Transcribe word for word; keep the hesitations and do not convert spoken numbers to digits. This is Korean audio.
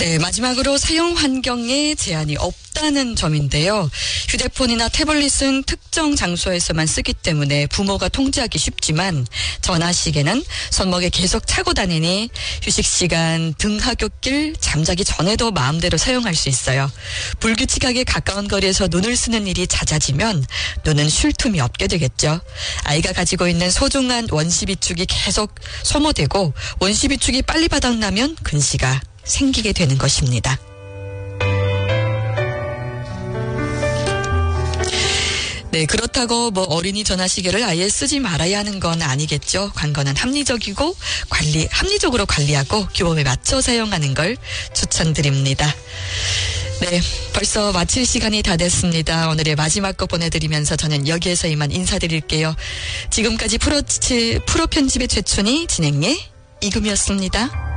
네, 마지막으로 사용 환경에 제한이 없다는 점인데요. 휴대폰이나 태블릿은 특정 장소에서만 쓰기 때문에 부모가 통제하기 쉽지만 전화시계는 손목에 계속 차고 다니니 휴식 시간, 등하굣길, 잠자기 전에도 마음대로 사용할 수 있어요. 불규칙하게 가까운 거리에서 눈을 쓰는 일이 잦아지면 눈은 쉴 틈이 없게 되겠죠. 아이가 가지고 있는 소중한 원시비축이 계속 소모되고 원시비축이 빨리 바닥나면 근시가 생기게 되는 것입니다. 네, 그렇다고 뭐 어린이 전화시계를 아예 쓰지 말아야 하는 건 아니겠죠. 관건은 합리적이고 관리, 합리적으로 관리하고 규범에 맞춰 사용하는 걸 추천드립니다. 네, 벌써 마칠 시간이 다 됐습니다. 오늘의 마지막 거 보내드리면서 저는 여기에서 이만 인사드릴게요. 지금까지 프로, 프로 편집의 최춘희, 진행의 이금이었습니다.